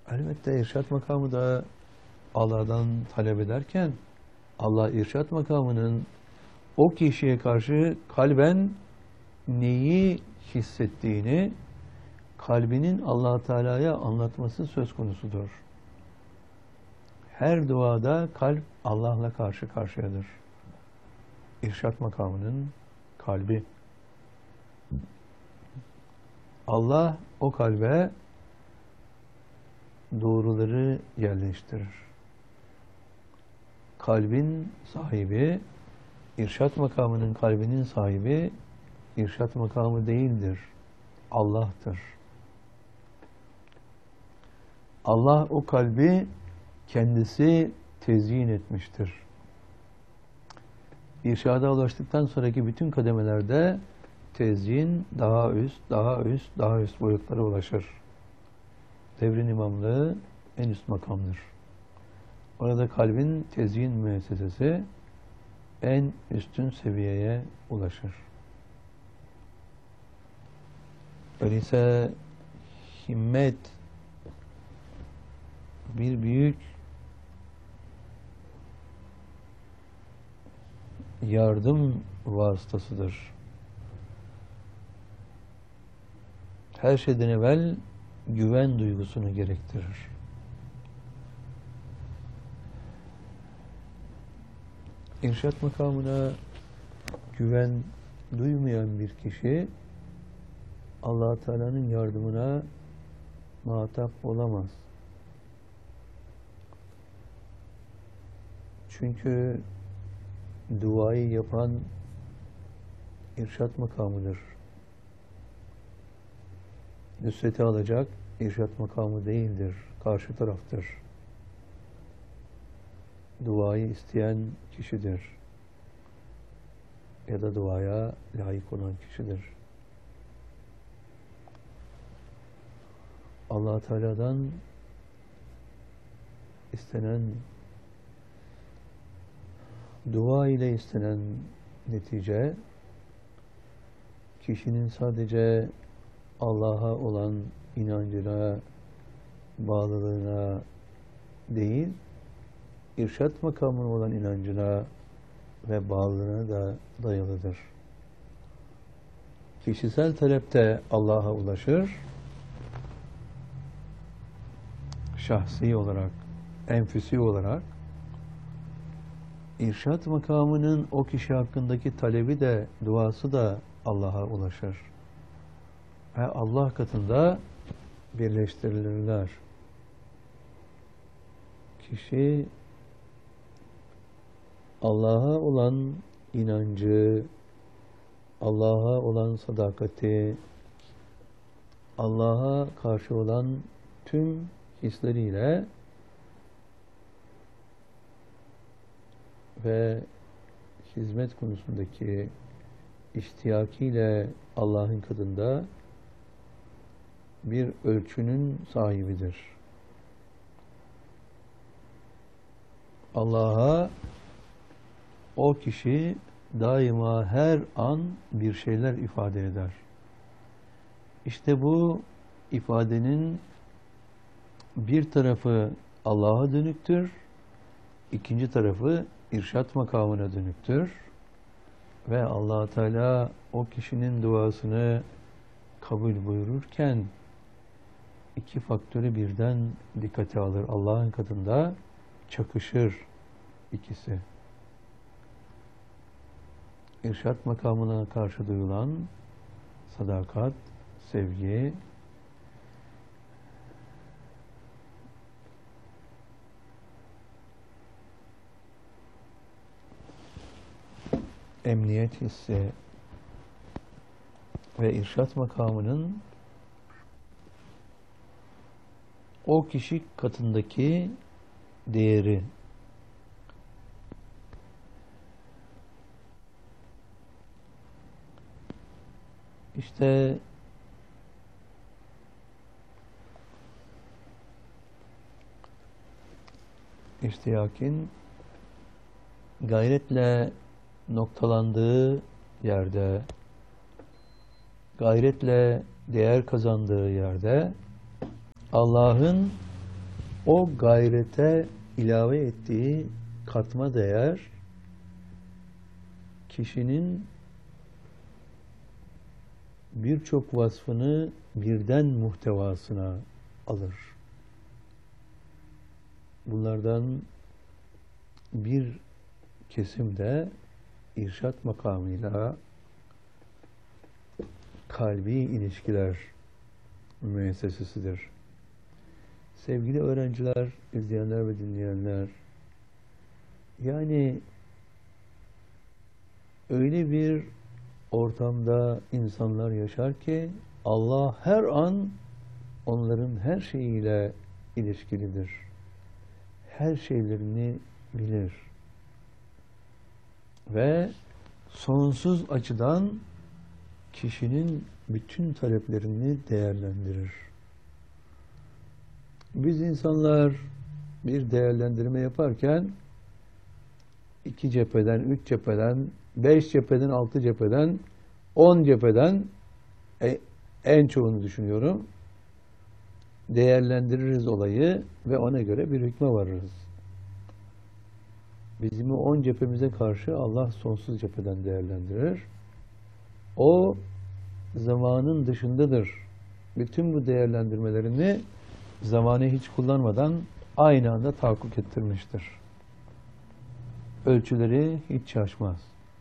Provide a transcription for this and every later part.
Elbette irşat makamı da Allah'dan talep ederken Allah irşat makamının o kişiye karşı kalben neyi hissettiğini kalbinin Allah Teala'ya anlatması söz konusudur. Her duada kalp Allah'la karşı karşıyadır. İrşat makamının kalbi. Allah o kalbe doğruları yerleştirir. Kalbin sahibi, irşat makamının kalbinin sahibi, irşat makamı değildir. Allah'tır. Allah o kalbi kendisi tezyin etmiştir. İrşada ulaştıktan sonraki bütün kademelerde tezyin daha üst, daha üst, daha üst boyutlara ulaşır. Devrin imamlığı en üst makamdır. Orada kalbin tezyin müessesesi en üstün seviyeye ulaşır. Öyleyse himmet bir büyük yardım vasıtasıdır. Her şeyden evvel güven duygusunu gerektirir. İrşat makamına güven duymayan bir kişi Allah Teala'nın yardımına muhatap olamaz. Çünkü duayı yapan irşat makamıdır. Nusreti alacak irşat makamı değildir, karşı taraftır. Duayı isteyen kişidir. Ya da duaya layık olan kişidir. Allah Teala'dan istenen, dua ile istenen netice, kişinin sadece Allah'a olan inancına, bağlılığına değil, irşat makamına olan inancına ve bağlılığına da dayalıdır. Kişisel talepte Allah'a ulaşır, şahsi olarak, enfüsi olarak, irşat makamının o kişi hakkındaki talebi de, duası da Allah'a ulaşır. Ve Allah katında birleştirilirler. Kişi Allah'a olan inancı, Allah'a olan sadakati, Allah'a karşı olan tüm hisleriyle ve hizmet konusundaki iştiyakiyle Allah'ın katında bir ölçünün sahibidir. Allah'a o kişi daima her an bir şeyler ifade eder. İşte bu ifadenin bir tarafı Allah'a dönüktür, ikinci tarafı irşat makamına dönüktür ve Allah Teala o kişinin duasını kabul buyururken iki faktörü birden dikkate alır. Allah'ın katında çakışır ikisi. İrşat makamına karşı duyulan sadakat, sevgi, emniyet hissi ve irşat makamının o kişi katındaki değeri, işte iştiyakin gayretle noktalandığı yerde, gayretle değer kazandığı yerde Allah'ın o gayrete ilave ettiği katma değer kişinin birçok vasfını birden muhtevasına alır. Bunlardan bir kesim de irşat makamıyla kalbi ilişkiler müessesesidir. Sevgili öğrenciler, izleyenler ve dinleyenler, yani öyle bir ortamda insanlar yaşar ki Allah her an onların her şeyiyle ilişkilidir. Her şeylerini bilir. Ve sonsuz açıdan kişinin bütün taleplerini değerlendirir. Biz insanlar bir değerlendirme yaparken 2 cepheden, 3 cepheden, 5 cepheden, 6 cepheden, 10 cepheden en çoğunu düşünüyorum. Değerlendiririz olayı ve ona göre bir hükme varırız. Bizim o 10 cephemize karşı Allah sonsuz cepheden değerlendirir. O zamanın dışındadır. Bütün bu değerlendirmelerini zamanı hiç kullanmadan aynı anda tahakkuk ettirmiştir. Ölçüleri hiç şaşmaz.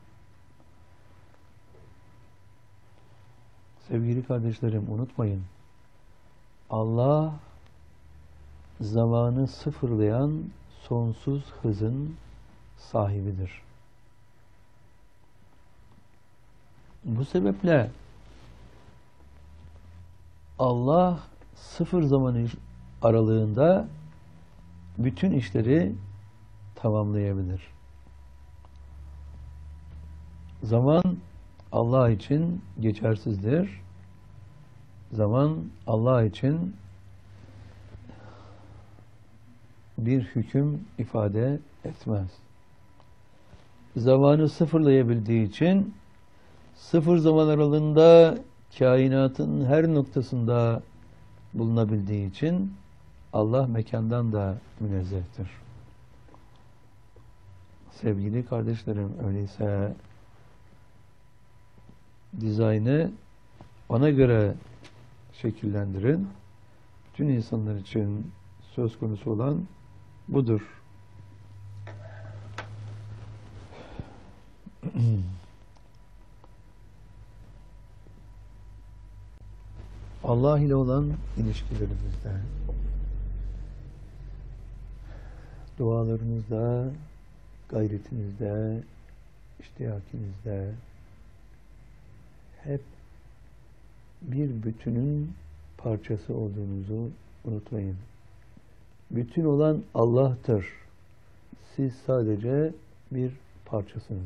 Sevgili kardeşlerim, unutmayın. Allah zamanı sıfırlayan sonsuz hızın sahibidir. Bu sebeple Allah sıfır zaman aralığında bütün işleri tamamlayabilir. Zaman Allah için geçersizdir. Zaman Allah için bir hüküm ifade etmez. Zamanı sıfırlayabildiği için sıfır zaman aralığında kainatın her noktasında bulunabildiği için Allah mekandan da münezzehtir. Sevgili kardeşlerim, öyleyse dizaynı ona göre şekillendirin. Bütün insanlar için söz konusu olan budur. Allah ile olan ilişkilerimizde, dualarınızda, gayretinizde, iştiyakinizde hep bir bütünün parçası olduğunuzu unutmayın. Bütün olan Allah'tır. Siz sadece bir parçasınız.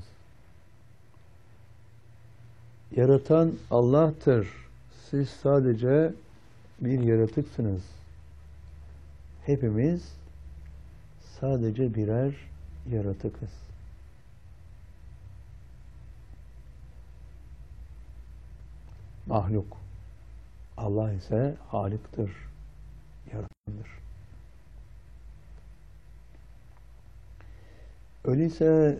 Yaratan Allah'tır. Siz sadece bir yaratıksınız. Hepimiz sadece birer yaratıkız. Mahluk. Allah ise Halik'tir, yaratandır. Öyleyse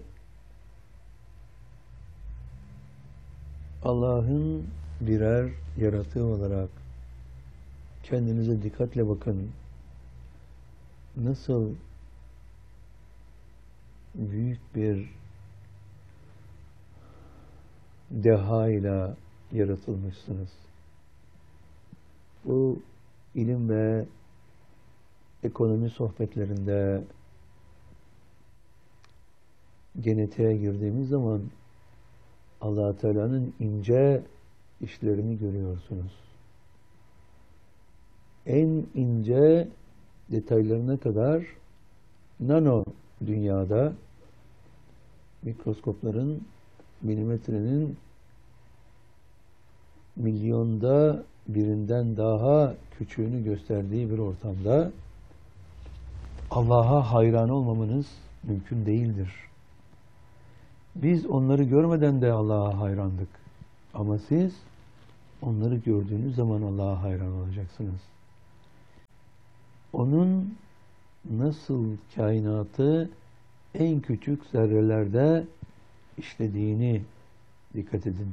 Allah'ın birer yaratığı olarak kendinize dikkatle bakın. Nasıl büyük bir deha ile yaratılmışsınız. Bu ilim ve ekonomi sohbetlerinde genetiğe girdiğimiz zaman Allah Teala'nın ince işlerini görüyorsunuz. En ince detaylarına kadar nano dünyada mikroskopların milimetrenin milyonda birinden daha küçüğünü gösterdiği bir ortamda Allah'a hayran olmamanız mümkün değildir. Biz onları görmeden de Allah'a hayrandık. Ama siz onları gördüğünüz zaman Allah'a hayran olacaksınız. Onun nasıl kainatı en küçük zerrelerde işlediğini dikkat edin.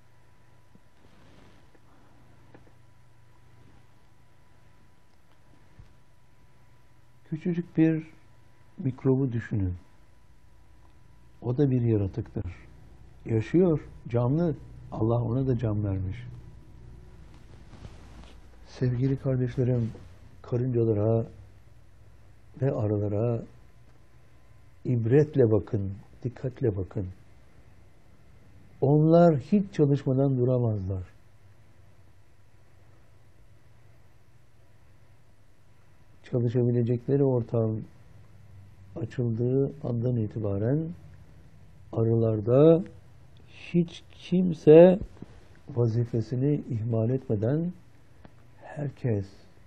Küçücük bir mikrobu düşünün. O da bir yaratıktır. Yaşıyor, canlı. Allah ona da can vermiş. Sevgili kardeşlerim, karıncalara ve arılara ibretle bakın, dikkatle bakın. Onlar hiç çalışmadan duramazlar. Çalışabilecekleri ortam açıldığı andan itibaren arılarda hiç kimse vazifesini ihmal etmeden herkes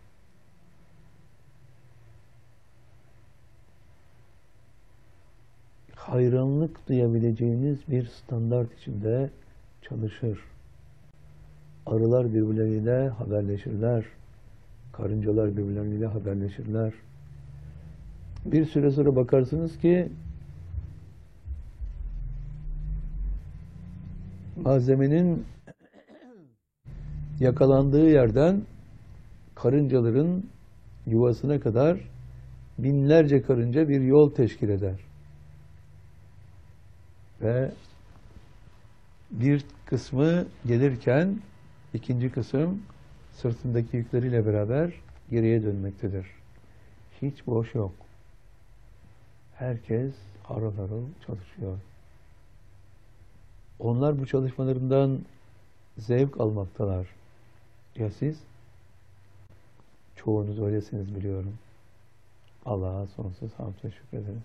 hayranlık duyabileceğiniz bir standart içinde çalışır. Arılar birbirleriyle haberleşirler. Karıncalar birbirleriyle haberleşirler. Bir süre sonra bakarsınız ki malzemenin yakalandığı yerden karıncaların yuvasına kadar binlerce karınca bir yol teşkil eder. Ve bir kısmı gelirken ikinci kısım sırtındaki yükleriyle beraber geriye dönmektedir. Hiç boş yok. Herkes harıl harıl çalışıyor. Onlar bu çalışmalarından zevk almaktalar. Ya siz? Çoğunuz öylesiniz biliyorum. Allah'a sonsuz hamd ve şükrederiz.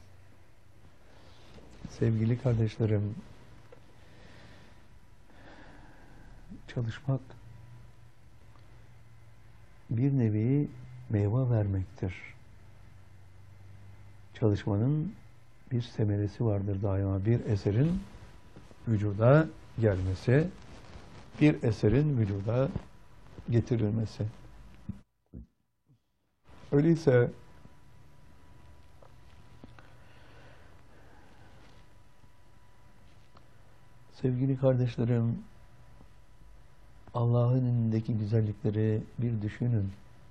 Sevgili kardeşlerim, çalışmak bir nevi meyve vermektir. Çalışmanın bir semeresi vardır daima. Bir eserin vücuda gelmesi, bir eserin vücuda getirilmesi. Öyleyse sevgili kardeşlerim, Allah'ın önündeki güzellikleri bir düşünün.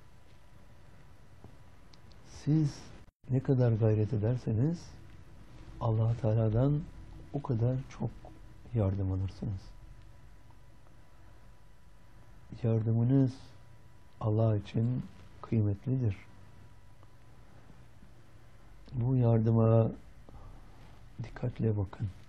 Siz ne kadar gayret ederseniz Allah Teala'dan o kadar çok yardım alırsınız. Yardımınız Allah için kıymetlidir. Bu yardıma dikkatle bakın.